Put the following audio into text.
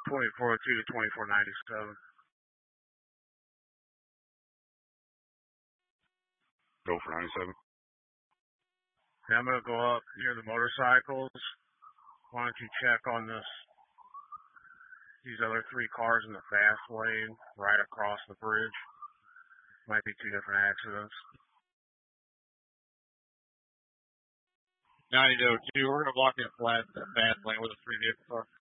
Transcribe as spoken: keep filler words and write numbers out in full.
twenty-four oh two to twenty-four ninety-seven. Go for ninety-seven. Now I'm going to go up near the motorcycles. Why don't you check on this? These other three cars in the fast lane right across the bridge. Might be two different accidents. ninety to two, we're going to block that flat, that fast lane with a three vehicle car.